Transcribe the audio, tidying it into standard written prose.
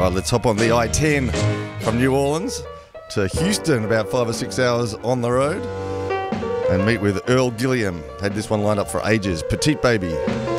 Right, let's hop on the I-10 from New Orleans to Houston, about 5 or 6 hours on the road, and meet with Earl Gilliam. Had this one lined up for ages. Petite Baby.